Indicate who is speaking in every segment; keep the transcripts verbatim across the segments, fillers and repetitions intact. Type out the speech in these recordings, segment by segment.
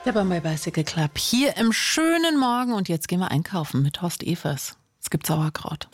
Speaker 1: Der Bombay Bicycle Club hier im schönen Morgen. Und jetzt gehen wir einkaufen mit Horst Evers. Es gibt Sauerkraut.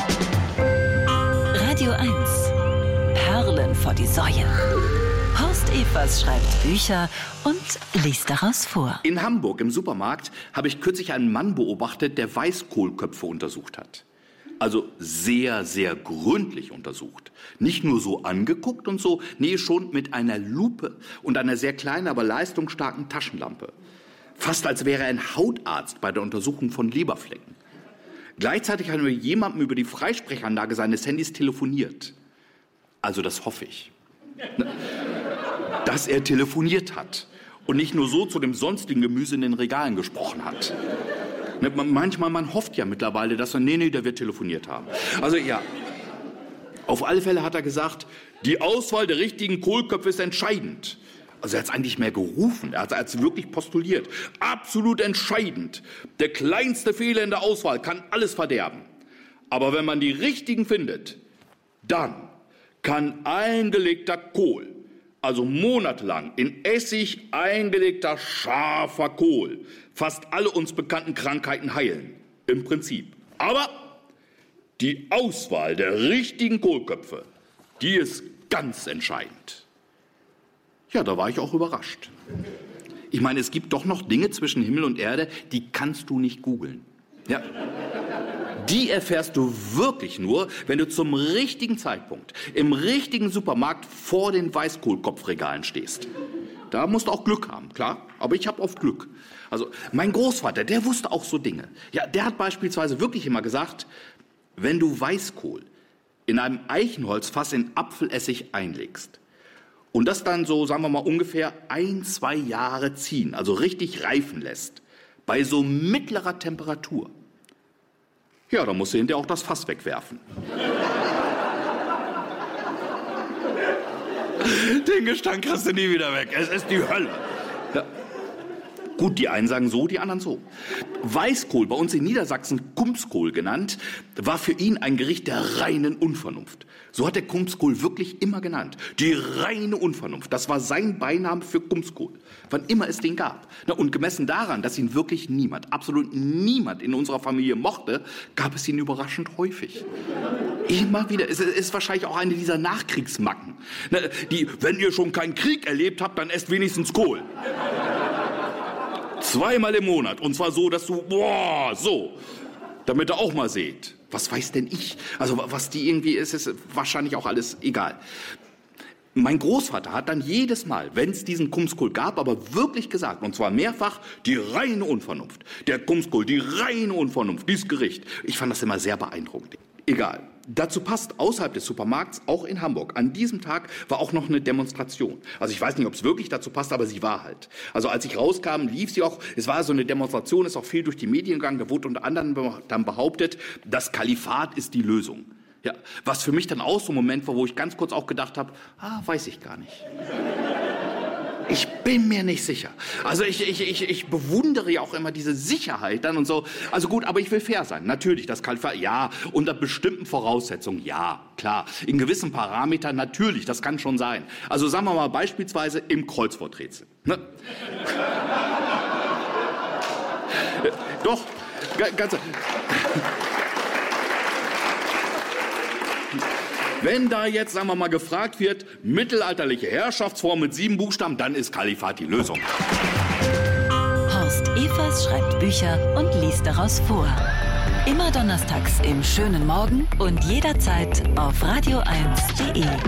Speaker 2: Radio eins. Perlen vor die Säue. Horst Evers schreibt Bücher und liest daraus vor.
Speaker 3: In Hamburg im Supermarkt habe ich kürzlich einen Mann beobachtet, der Weißkohlköpfe untersucht hat. Also sehr, sehr gründlich untersucht. Nicht nur so angeguckt und so, nee, schon mit einer Lupe und einer sehr kleinen, aber leistungsstarken Taschenlampe. Fast als wäre er ein Hautarzt bei der Untersuchung von Leberflecken. Gleichzeitig hat er mit jemandem über die Freisprechanlage seines Handys telefoniert. Also das hoffe ich. Dass er telefoniert hat und nicht nur so zu dem sonstigen Gemüse in den Regalen gesprochen hat. Manchmal, man hofft ja mittlerweile, dass er, nee, nee, der wird telefoniert haben. Also ja, auf alle Fälle hat er gesagt, die Auswahl der richtigen Kohlköpfe ist entscheidend. Also er hat es eigentlich mehr gerufen, er hat es wirklich postuliert. Absolut entscheidend. Der kleinste Fehler in der Auswahl kann alles verderben. Aber wenn man die richtigen findet, dann kann eingelegter Kohl, also monatelang in Essig eingelegter scharfer Kohl, fast alle uns bekannten Krankheiten heilen. Im Prinzip. Aber die Auswahl der richtigen Kohlköpfe, die ist ganz entscheidend. Ja, da war ich auch überrascht. Ich meine, es gibt doch noch Dinge zwischen Himmel und Erde, die kannst du nicht googeln. Ja. Die erfährst du wirklich nur, wenn du zum richtigen Zeitpunkt im richtigen Supermarkt vor den Weißkohlkopfregalen stehst. Da musst du auch Glück haben, klar, aber ich habe oft Glück. Also mein Großvater, der wusste auch so Dinge. Ja, der hat beispielsweise wirklich immer gesagt, wenn du Weißkohl in einem Eichenholzfass in Apfelessig einlegst und das dann so, sagen wir mal, ungefähr ein, zwei Jahre ziehen, also richtig reifen lässt, bei so mittlerer Temperatur, ja, dann musst du hinterher auch das Fass wegwerfen. Den Gestank kriegst du nie wieder weg. Es ist die Hölle. Ja. Gut, die einen sagen so, die anderen so. Weißkohl, bei uns in Niedersachsen Kumskohl genannt, war für ihn ein Gericht der reinen Unvernunft. So hat er Kumskohl wirklich immer genannt. Die reine Unvernunft, das war sein Beiname für Kumskohl, wann immer es den gab. Na, und gemessen daran, dass ihn wirklich niemand, absolut niemand in unserer Familie mochte, gab es ihn überraschend häufig. Immer wieder. Es ist wahrscheinlich auch eine dieser Nachkriegsmacken. Na, die, wenn ihr schon keinen Krieg erlebt habt, dann esst wenigstens Kohl. Zweimal im Monat. Und zwar so, dass du, boah, so. Damit ihr auch mal seht. Was weiß denn ich? Also was die irgendwie ist, ist wahrscheinlich auch alles egal. Mein Großvater hat dann jedes Mal, wenn es diesen Kumskohl gab, aber wirklich gesagt, und zwar mehrfach, die reine Unvernunft. Der Kumskohl, die reine Unvernunft, dieses Gericht. Ich fand das immer sehr beeindruckend. Egal. Dazu passt außerhalb des Supermarkts, auch in Hamburg, an diesem Tag war auch noch eine Demonstration. Also ich weiß nicht, ob es wirklich dazu passt, aber sie war halt. Also als ich rauskam, lief sie auch, es war so eine Demonstration, ist auch viel durch die Medien gegangen, da wurde unter anderem dann behauptet, das Kalifat ist die Lösung. Ja, was für mich dann auch so ein Moment war, wo ich ganz kurz auch gedacht habe, ah, weiß ich gar nicht. Ich bin mir nicht sicher. Also ich, ich, ich, ich bewundere ja auch immer diese Sicherheit dann und so. Also gut, aber ich will fair sein. Natürlich, das Kalifat, ja, unter bestimmten Voraussetzungen, ja, klar. In gewissen Parametern, natürlich, das kann schon sein. Also sagen wir mal beispielsweise im Kreuzworträtsel. Ne? Doch, ganz... Wenn da jetzt, sagen wir mal, gefragt wird, mittelalterliche Herrschaftsform mit sieben Buchstaben, dann ist Kalifat die Lösung.
Speaker 2: Horst Evers schreibt Bücher und liest daraus vor. Immer donnerstags im schönen Morgen und jederzeit auf radio eins punkt de.